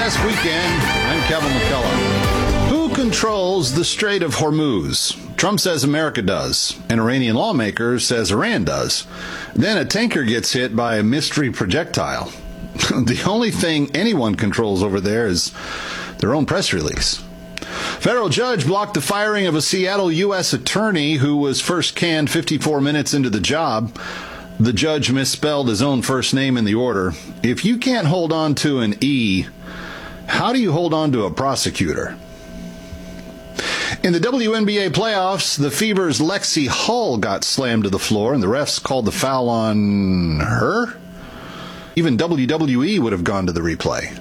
Desk Weekend. I'm Kevin McCullough. Who controls the Strait of Hormuz? Trump says America does. An Iranian lawmaker says Iran does. Then a tanker gets hit by a mystery projectile. The only thing anyone controls over there is their own press release. Federal judge blocked the firing of a Seattle U.S. attorney who was first canned 54 minutes into the job. The judge misspelled his own first name in the order. If you can't hold on to an E, how do you hold on to a prosecutor? In the WNBA playoffs, the Fever's Lexi Hull got slammed to the floor, and the refs called the foul on her? Even WWE would have gone to the replay.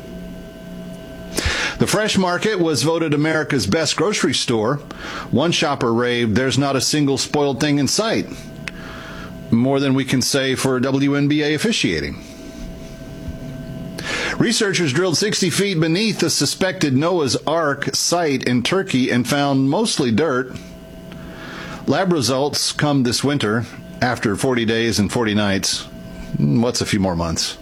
The Fresh Market was voted America's best grocery store. One shopper raved, "There's not a single spoiled thing in sight." More than we can say for WNBA officiating. Researchers drilled 60 feet beneath the suspected Noah's Ark site in Turkey and found mostly dirt. Lab results come this winter after 40 days and 40 nights. What's a few more months?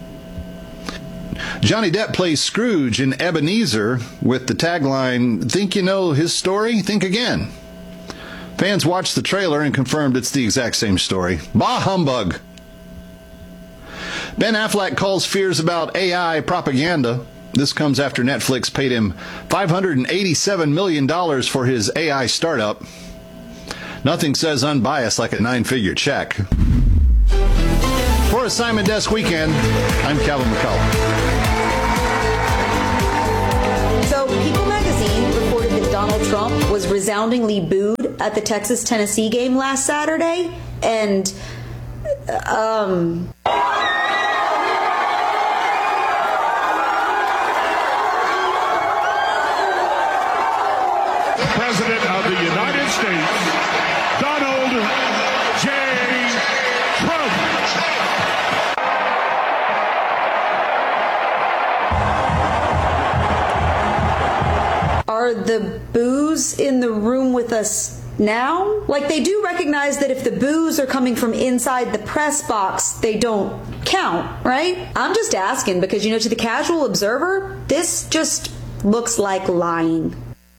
Johnny Depp plays Scrooge in Ebenezer with the tagline, "Think you know his story? Think again." Fans watched the trailer and confirmed it's the exact same story. Bah humbug! Ben Affleck calls fears about AI propaganda. This comes after Netflix paid him $587 million for his AI startup. Nothing says unbiased like a 9-figure check. For Assignment Desk Weekend, I'm Calvin McCullough. So, People magazine reported that Donald Trump was resoundingly booed at the Texas-Tennessee game last Saturday, and, President of the United States, Donald J. Trump. Are the boos in the room with us now? Like, they do recognize that if the boos are coming from inside the press box, they don't count, right? I'm just asking because, to the casual observer, this just looks like lying.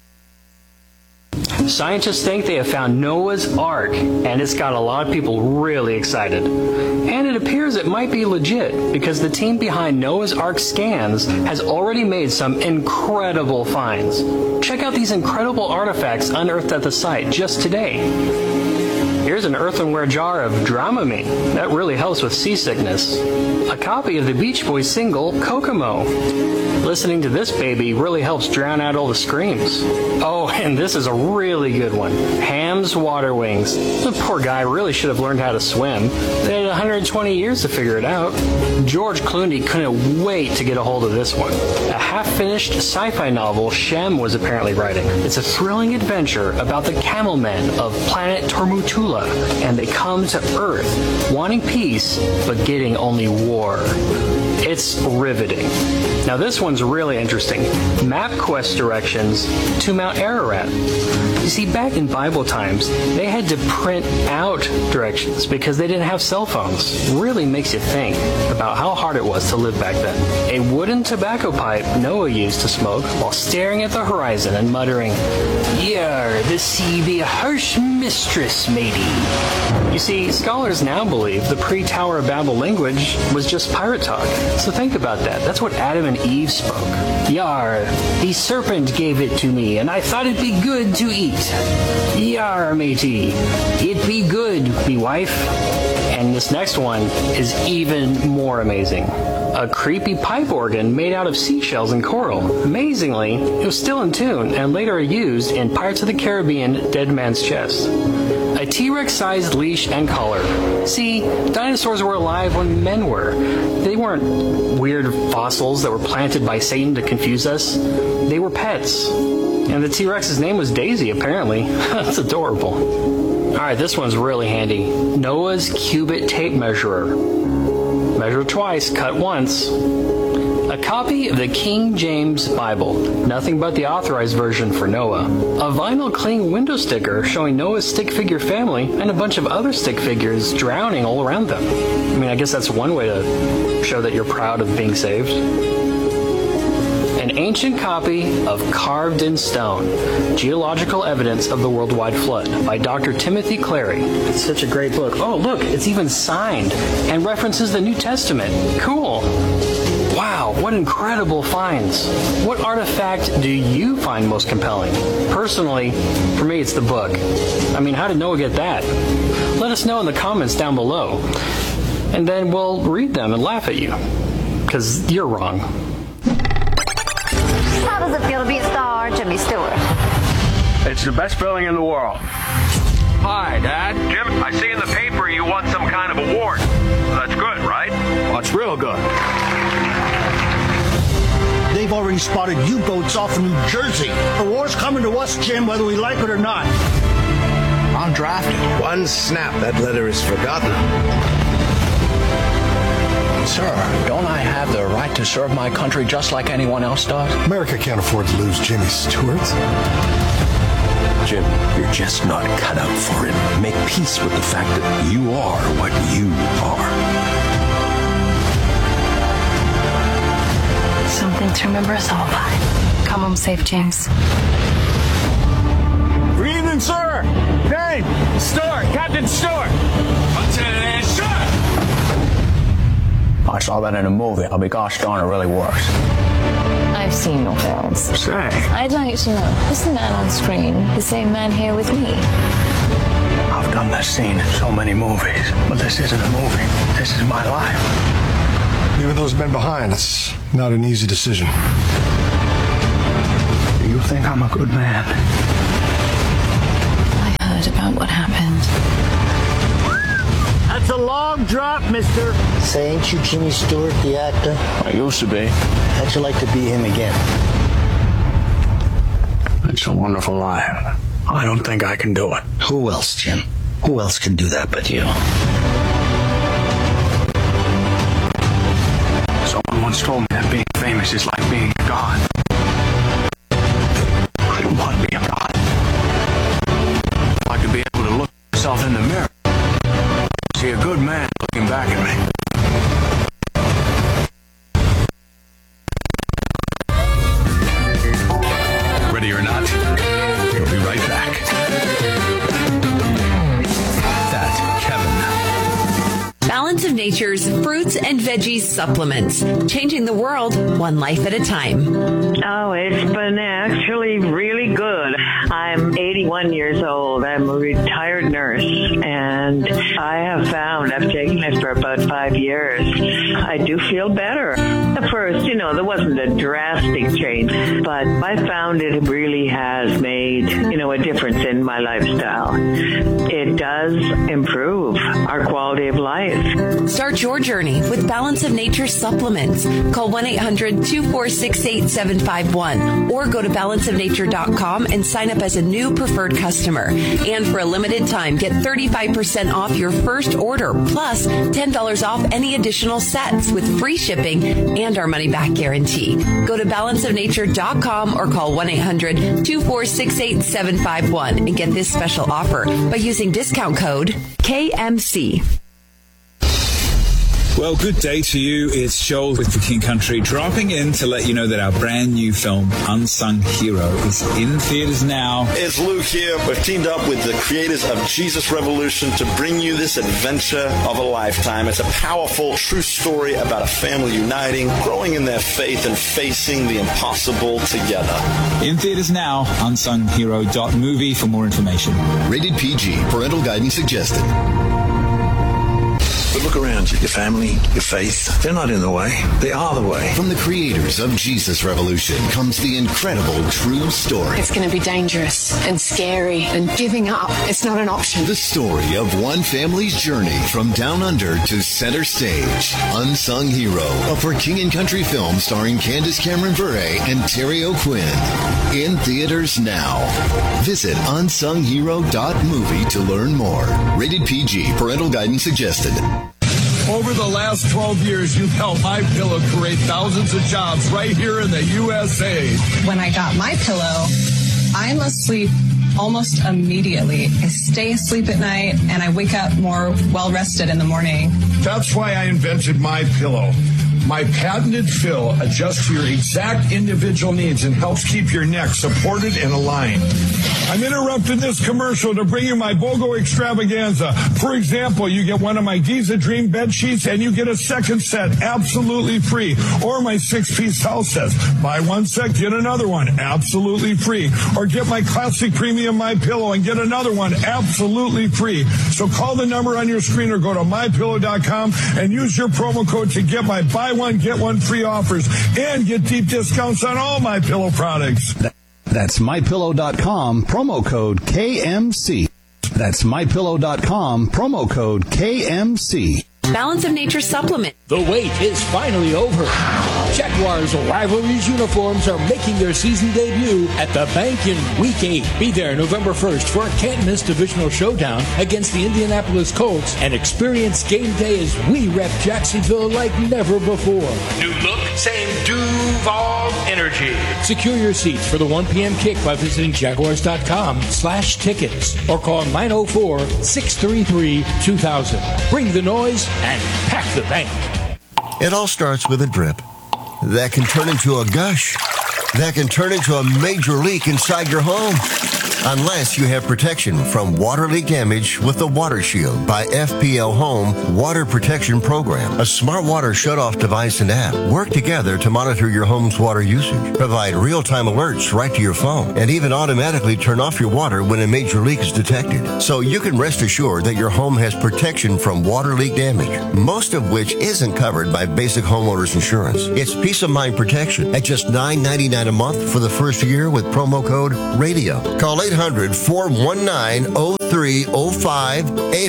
Scientists think they have found Noah's Ark, and it's got a lot of people really excited. And it appears it might be legit, because the team behind Noah's Ark Scans has already made some incredible finds. Check out these incredible artifacts unearthed at the site just today. Here's an earthenware jar of Dramamine. That really helps with seasickness. A copy of the Beach Boys single, Kokomo. Listening to this baby really helps drown out all the screams. Oh, and this is a really good one. Ham's water wings. The poor guy really should have learned how to swim. They had 120 years to figure it out. George Clooney couldn't wait to get a hold of this one. A half-finished sci-fi novel Shem was apparently writing. It's a thrilling adventure about the camel men of planet Tormutula, and they come to Earth wanting peace but getting only war. It's riveting. Now this one's really interesting. MapQuest directions to Mount Ararat. You see, back in Bible times, they had to print out directions because they didn't have cell phones. Really makes you think about how hard it was to live back then. A wooden tobacco pipe Noah used to smoke while staring at the horizon and muttering, "Yar, the sea be a harsh mistress, matey." You see, scholars now believe the pre-Tower of Babel language was just pirate talk. So think about that. That's what Adam and Eve spoke. "Yar, the serpent gave it to me, and I thought it be good to eat. Yar, matey, it be good, me wife." And this next one is even more amazing. A creepy pipe organ made out of seashells and coral. Amazingly, it was still in tune and later used in Pirates of the Caribbean Dead Man's Chest. A T-Rex-sized leash and collar. See, dinosaurs were alive when men were. They weren't weird fossils that were planted by Satan to confuse us. They were pets. And the T-Rex's name was Daisy, apparently. That's adorable. Alright, this one's really handy. Noah's cubit tape measurer. Measure twice, cut once. A copy of the King James Bible, nothing but the authorized version for Noah. A vinyl cling window sticker showing Noah's stick figure family and a bunch of other stick figures drowning all around them. I mean, I guess that's one way to show that you're proud of being saved. an ancient copy of Carved in Stone, Geological Evidence of the Worldwide Flood by Dr. Timothy Clary. It's such a great book. Oh, look, it's even signed and references the New Testament. Cool. Wow, what incredible finds. What artifact do you find most compelling? Personally, for me, it's the book. I mean, how did Noah get that? Let us know in the comments down below, and then we'll read them and laugh at you, because you're wrong. How does it feel to be a star, Jimmy Stewart? It's the best feeling in the world. Hi, Dad. Jim, I see in the paper you won some kind of award. That's good, right? Oh, it's real good. They've already spotted U-boats off of New Jersey. The war's coming to us, Jim, whether we like it or not. I'm drafted. One snap, that letter is forgotten. Sir, don't I have the right to serve my country just like anyone else does? America can't afford to lose Jimmy Stewart. Jim, you're just not cut out for it. Make peace with the fact that you are what you are. Something to remember us all by. Come home safe, James. Good evening, sir. Name? Stewart. Captain Stewart. Lieutenant Stewart. I saw that in a movie. I'll be gosh darn, it really works. I've seen your films. Say. I'd like to know, is the man on screen the same man here with me? I've done this scene in so many movies, but this isn't a movie. This is my life. Leaving those men behind, it's not an easy decision. Do you think I'm a good man? I heard about what happened. That's a long drop, mister. Say, ain't you Jimmy Stewart, the actor? I used to be. How'd you like to be him again? It's a wonderful life. I don't think I can do it. Who else, Jim? Who else can do that but you? Someone once told me that being famous is like being a god. I don't want to be a god. I'd like to be able to look at myself in the mirror, see a good man looking back at me. Ready or not, we'll be right back. That's Kevin. Balance of Nature's fruits and veggies supplements, changing the world one life at a time. Oh, it's been actually really good. I'm 81 years old. I'm a retired nurse, and I have found, I've taken it for about 5 years, I do feel better. At first, there wasn't a drastic change, but I found it really has made, a difference in my lifestyle. It does improve our quality of life. Start your journey with Balance of Nature supplements. Call 1-800-246-8751 or go to balanceofnature.com and sign up as a new preferred customer. And for a limited time, get 35% off your first order, plus $10 off any additional sets with free shipping and our money-back guarantee. Go to balanceofnature.com or call 1-800-246-8751 and get this special offer by using discount code KMC. Well, good day to you. It's Joel with The King Country, dropping in to let you know that our brand new film, Unsung Hero, is in theaters now. It's Luke here. We've teamed up with the creators of Jesus Revolution to bring you this adventure of a lifetime. It's a powerful, true story about a family uniting, growing in their faith, and facing the impossible together. In theaters now, unsunghero.movie for more information. Rated PG. Parental guidance suggested. But look around you. Your family, your faith, they're not in the way. They are the way. From the creators of Jesus Revolution comes the incredible true story. It's going to be dangerous and scary, and giving up, it's not an option. The story of one family's journey from down under to center stage. Unsung Hero, a For King & Country film starring Candace Cameron Bure and Terry O'Quinn. In theaters now. Visit unsunghero.movie to learn more. Rated PG. Parental guidance suggested. Over the last 12 years, you've helped MyPillow create thousands of jobs right here in the USA. When I got MyPillow, I'm asleep almost immediately. I stay asleep at night, and I wake up more well-rested in the morning. That's why I invented MyPillow. My patented fill adjusts to your exact individual needs and helps keep your neck supported and aligned. I'm interrupting this commercial to bring you my BOGO extravaganza. For example, you get one of my Giza Dream bed sheets and you get a second set absolutely free. Or my 6-piece house sets. Buy one set, get another one absolutely free. Or get my classic premium MyPillow and get another one absolutely free. So call the number on your screen or go to MyPillow.com and use your promo code to get my buy one, get one free offers and get deep discounts on all MyPillow products. That's MyPillow.com, promo code KMC. That's MyPillow.com, promo code KMC. Balance of Nature supplement. The wait is finally over. Jaguars Rivalries uniforms are making their season debut at the Bank in Week 8. Be there November 1st for a can't-miss divisional showdown against the Indianapolis Colts and experience game day as we rep Jacksonville like never before. New look, same Duval energy. Secure your seats for the 1 p.m. kick by visiting Jaguars.com/tickets or call 904-633-2000. Bring the noise and pack the bank. It all starts with a drip that can turn into a gush, that can turn into a major leak inside your home. Unless you have protection from water leak damage with the Water Shield by FPL Home Water Protection Program. A smart water shutoff device and app work together to monitor your home's water usage, provide real-time alerts right to your phone, and even automatically turn off your water when a major leak is detected. So you can rest assured that your home has protection from water leak damage, most of which isn't covered by basic homeowners insurance. It's peace of mind protection at just $9.99 a month for the first year with promo code RADIO. Call 800-419-0305,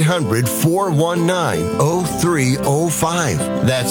800-419-0305. That's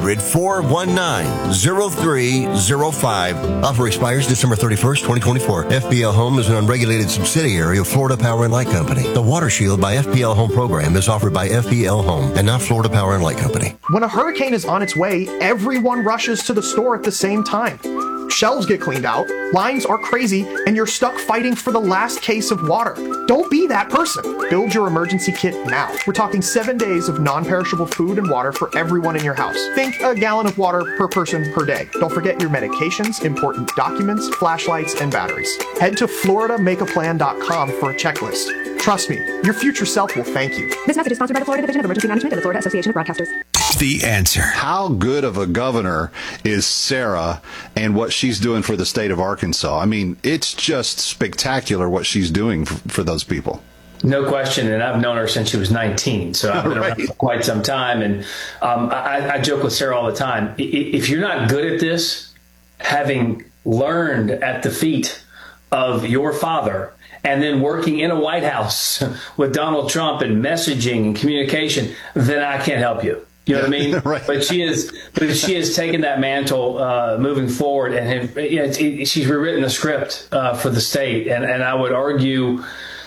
800-419-0305. Offer expires December 31st, 2024. FPL Home is an unregulated subsidiary of Florida Power and Light Company. The Water Shield by FPL Home program is offered by FPL Home and not Florida Power and Light Company. When a hurricane is on its way, everyone rushes to the store at the same time. Shelves get cleaned out, lines are crazy, and you're stuck fighting for the last case of water. Don't be that person. Build your emergency kit now. We're talking 7 days of non-perishable food and water for everyone in your house. Think a gallon of water per person per day. Don't forget your medications, important documents, flashlights, and batteries. Head to FloridaMakeAPlan.com for a checklist. Trust me, your future self will thank you. This message is sponsored by the Florida Division of Emergency Management and the Florida Association of Broadcasters. The answer. How good of a governor is Sarah and what she's doing for the state of Arkansas? I mean, it's just spectacular what she's doing for those people. No question, and I've known her since she was 19, so I've been around for quite some time. And I joke with Sarah all the time. If you're not good at this, having learned at the feet of your father, and then working in a White House with Donald Trump and messaging and communication, then I can't help you. You know what I mean? Right. But she has taken that mantle moving forward, and she's rewritten the script for the state. And I would argue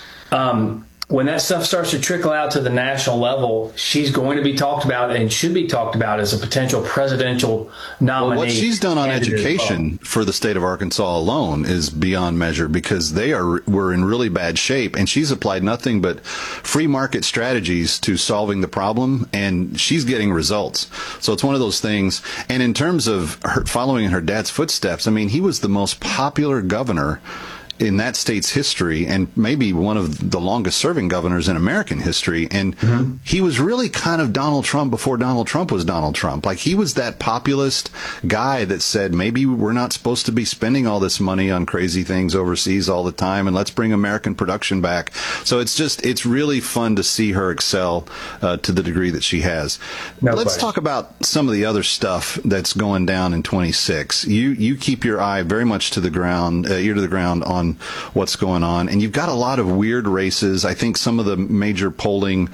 when that stuff starts to trickle out to the national level, she's going to be talked about and should be talked about as a potential presidential nominee. Well, what she's done on education for the state of Arkansas alone is beyond measure, because we're in really bad shape, and she's applied nothing but free market strategies to solving the problem, and she's getting results. So it's one of those things. And in terms of her following in her dad's footsteps, I mean, he was the most popular governor in that state's history, and maybe one of the longest serving governors in American history. And he was really kind of Donald Trump before Donald Trump was Donald Trump. Like, he was that populist guy that said, maybe we're not supposed to be spending all this money on crazy things overseas all the time, and let's bring American production back. So it's really fun to see her excel to the degree that she has. Let's talk about some of the other stuff that's going down in 26. You keep your eye very much to the ground, ear to the ground on what's going on, and you've got a lot of weird races. I think some of the major polling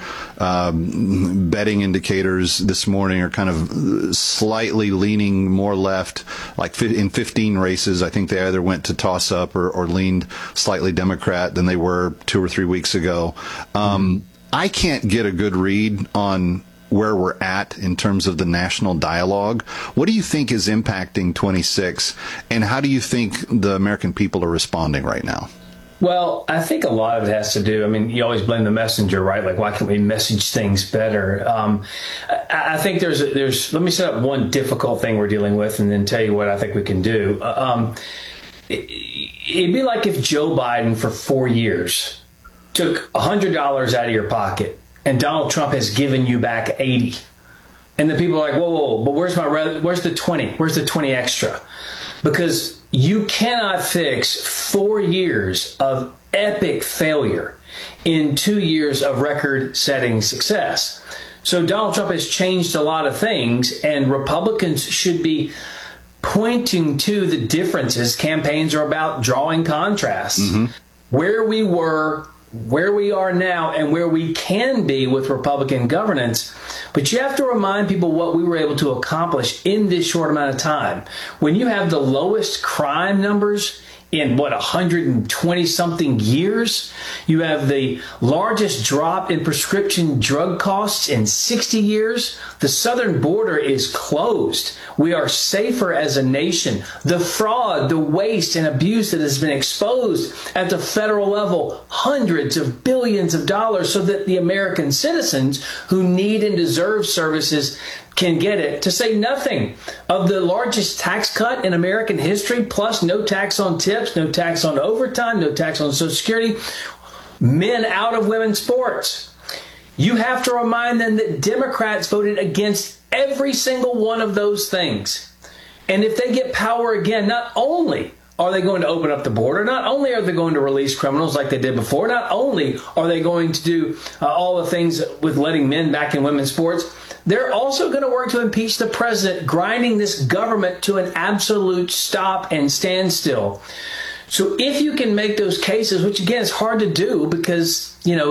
betting indicators this morning are kind of slightly leaning more left. Like in 15 races, I think they either went to toss up or leaned slightly Democrat than they were 2 or 3 weeks ago. I can't get a good read on where we're at in terms of the national dialogue. What do you think is impacting 26, and how do you think the American people are responding right now? Well, I think a lot of it has to do, I mean, you always blame the messenger, right? Like, why can't we message things better? I think there's, let me set up one difficult thing we're dealing with and then tell you what I think we can do. It'd be like if Joe Biden for 4 years took $100 out of your pocket and Donald Trump has given you back 80. And the people are like, whoa, but where's the 20? Where's the 20 extra? Because you cannot fix 4 years of epic failure in 2 years of record-setting success. So Donald Trump has changed a lot of things, and Republicans should be pointing to the differences. Campaigns are about drawing contrasts. Where we were, where we are now, and where we can be with Republican governance. But you have to remind people what we were able to accomplish in this short amount of time. When you have the lowest crime numbers in, 120-something years, you have the largest drop in prescription drug costs in 60 years. The southern border is closed. We are safer as a nation. The fraud, the waste, and abuse that has been exposed at the federal level, hundreds of billions of dollars, so that the American citizens who need and deserve services can get it, to say nothing of the largest tax cut in American history, plus no tax on tips, no tax on overtime, no tax on Social Security, men out of women's sports. You have to remind them that Democrats voted against every single one of those things. And if they get power again, not only are they going to open up the border, not only are they going to release criminals like they did before, not only are they going to do all the things with letting men back in women's sports, they're also going to work to impeach the president, grinding this government to an absolute stop and standstill. So if you can make those cases, which again is hard to do because,